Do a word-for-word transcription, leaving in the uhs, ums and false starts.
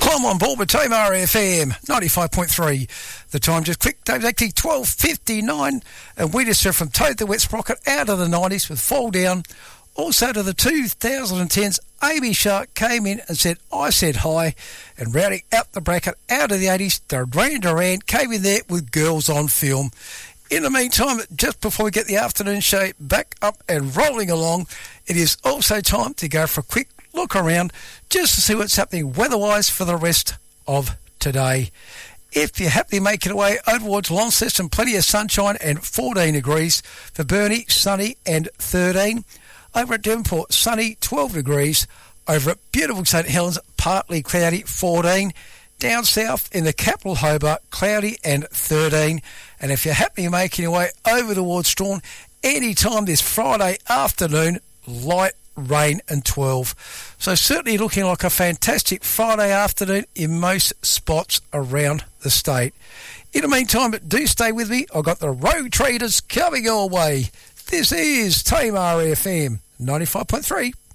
Climb on board with Tamar F M ninety-five point three. The time just clicked, exactly twelve fifty-nine, and we just heard from Toad the Wet Sprocket out of the nineties with Fall Down. Also to the twenty tens, Amy Shark came in and said, I said hi, and rounding out the bracket out of the eighties, Duran Duran came in there with Girls on Film. In the meantime, just before we get the afternoon show back up and rolling along, it is also time to go for a quick look around just to see what's happening weather-wise for the rest of today. If you're happy making your way over towards Launceston, plenty of sunshine and fourteen degrees. For Burnie, sunny and thirteen. Over at Devonport, sunny, twelve degrees. Over at beautiful St Helens, partly cloudy, fourteen. Down south in the capital Hobart, cloudy and thirteen. And if you're happy making your way over towards Strawn, any time this Friday afternoon, light rain and twelve. So certainly looking like a fantastic Friday afternoon in most spots around the state. In the meantime, do stay with me. I've got the Road Traders coming your way. This is Tamar F M ninety-five point three.